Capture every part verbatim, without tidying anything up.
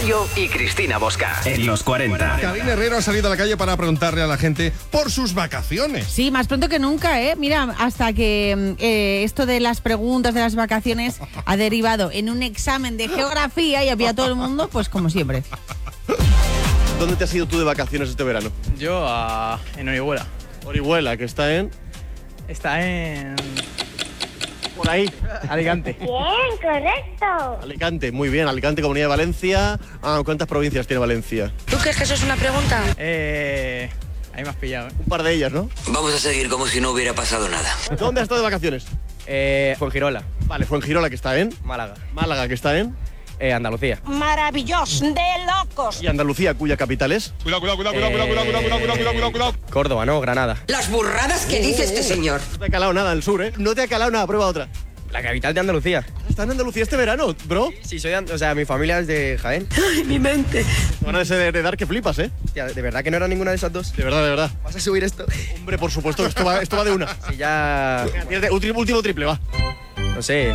Gallo y Cristina Bosca. En los cuarenta. Karina Herrero ha salido a la calle para preguntarle a la gente por sus vacaciones. Sí, más pronto que nunca, ¿eh? Mira, hasta que eh, esto de las preguntas de las vacaciones ha derivado en un examen de geografía y había todo el mundo, pues como siempre. ¿Dónde te has ido tú de vacaciones este verano? Yo a, en Orihuela. Orihuela, que está en... Está en... Por ahí. Alicante. Bien, correcto. Alicante, muy bien. Alicante, Comunidad de Valencia. Ah, ¿cuántas provincias tiene Valencia? ¿Tú crees que eso es una pregunta? Eh... Ahí me has pillado, ¿eh? Un par de ellas, ¿no? Vamos a seguir como si no hubiera pasado nada. ¿Dónde has estado de vacaciones? Eh... Fuengirola. Vale, Fuengirola, que está en... Málaga. Málaga, que está en... Eh, Andalucía. Maravilloso, de locos. Y Andalucía, cuya capital es... Cuidado, cuidado, cuidado, cuidado, cuidado, cuidado, cuidado, cuidado, cuidado, cuidado, cuidado. Córdoba, ¿no? Granada. Las burradas que dice este señor. No te ha calado nada el sur, ¿eh? No te ha calado nada, prueba otra. La capital de Andalucía. ¿Estás en Andalucía este verano, bro? Sí, soy... O sea, mi familia es de Jaén. Ay, mi mente. Te van a heredar que flipas, ¿eh? Tía, ¿de verdad que no era ninguna de esas dos? De verdad, de verdad. ¿Vas a subir esto? Hombre, por supuesto, esto va, esto va de una. Sí, ya... Tienes de- último, último triple, va. No sé...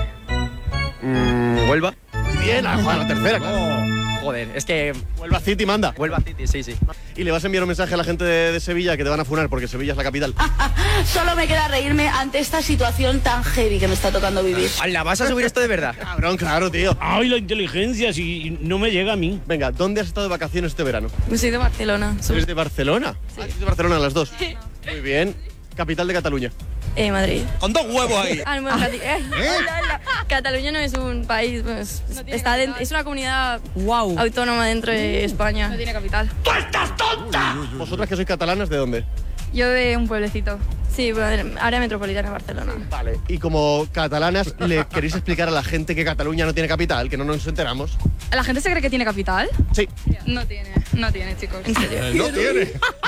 Mm, ¿Huelva? Muy bien, a la, a la tercera, claro. Joder, es que... Huelva City manda. Huelva City, sí, sí. Y le vas a enviar un mensaje a la gente de, de Sevilla que te van a funar porque Sevilla es la capital. Solo me queda reírme ante esta situación tan heavy que me está tocando vivir. ¿La vas a subir esto de verdad? Cabrón, claro, tío. Ay, la inteligencia, si no me llega a mí. Venga, ¿dónde has estado de vacaciones este verano? Pues soy de Barcelona. ¿Eres de Barcelona? Sí. Ah, ¿eres de Barcelona las dos? Sí. Muy bien. Capital de Cataluña. Eh, Madrid. Con dos huevos ahí. Ah, bueno, Cati- eh, hola, hola. Cataluña no es un país, pues, está dent- es una comunidad Wow. autónoma dentro de España. No tiene capital. ¿Vosotras que sois catalanas, de dónde? Yo de un pueblecito. Sí, área metropolitana de Barcelona. Vale. Y como catalanas, ¿le queréis explicar a la gente que Cataluña no tiene capital? Que no nos enteramos. ¿La gente se cree que tiene capital? Sí. No tiene, no tiene, chicos. En serio. No tiene.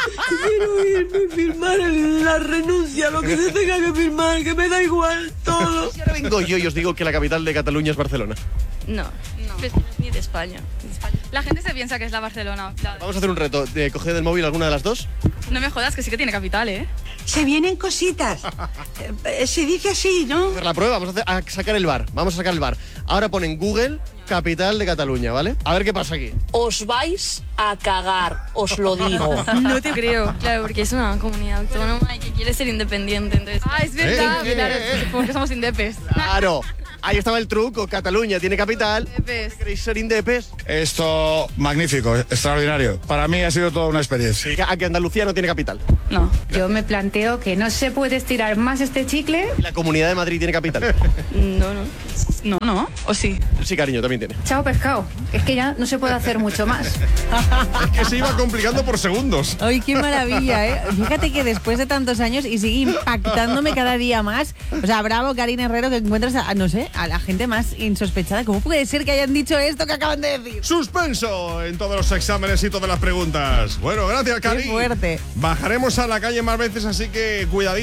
Quiero irme a firmar la renuncia, lo que se tenga que firmar, que me da igual todo. Y ahora vengo yo y os digo que la capital de Cataluña es Barcelona. No, no. Pues, ni de España. Ni de España. La gente se piensa que es la Barcelona. La- Vamos a hacer un reto. De coger del móvil alguna de las dos. No me jodas, que sí que tiene capital, ¿eh? Se vienen cositas. Eh, Se dice así, ¿no? Hacer la prueba, vamos a, hacer- a sacar el bar. Vamos a sacar el bar. Ahora pon en Google capital de Cataluña, ¿vale? A ver qué pasa aquí. Os vais a cagar, os lo digo. No te creo. Claro, porque es una comunidad autónoma y que quiere ser independiente, entonces... Ah, es verdad, Eh, eh, claro, eh, eh. porque somos indepes. Claro. Ahí estaba el truco. Cataluña tiene capital. Indepes. ¿Queréis ser indepes? Esto magnífico, extraordinario. Para mí ha sido toda una experiencia. A que Andalucía no tiene capital. No. Yo me planteo que no se puede estirar más este chicle. Y la Comunidad de Madrid tiene capital. No, no. No, no. ¿O sí? Sí, cariño, también tiene. Chao, pescado. Es que ya no se puede hacer mucho más. Es que se iba complicando por segundos. Ay, qué maravilla, ¿eh? Fíjate que después de tantos años y sigue impactándome cada día más. O sea, bravo, Karina Herrero, que encuentras a, no sé, a la gente más insospechada. ¿Cómo puede ser que hayan dicho esto que acaban de decir? Suspenso en todos los exámenes y todas las preguntas. Bueno, gracias, Cari. Qué fuerte. Bajaremos a la calle más veces, así que cuidadito.